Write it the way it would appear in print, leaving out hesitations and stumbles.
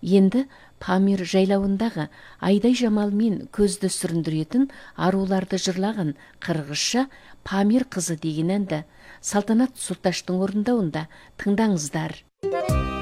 Енді Памир жайлауындағы Айдай Жамалмен көзді сүріндіретін аруларды жырлаған қырғызша Памир қызы деген әнді Салтанат Сұлташтың орындауында тыңдаңыздар.